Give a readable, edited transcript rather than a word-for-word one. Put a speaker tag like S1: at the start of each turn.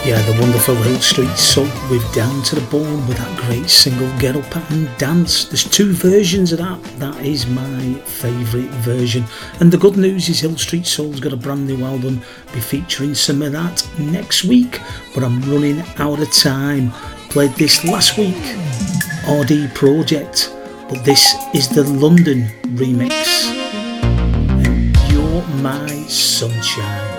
S1: Yeah, the wonderful Hill Street Soul with Down to the Bone with that great single Get Up and Dance. There's two versions of that. That is my favourite version. And the good news is Hill Street Soul's got a brand new album. Be featuring some of that next week. But I'm running out of time. Played this last week, RD Project. But this is the London remix. And You're My Sunshine.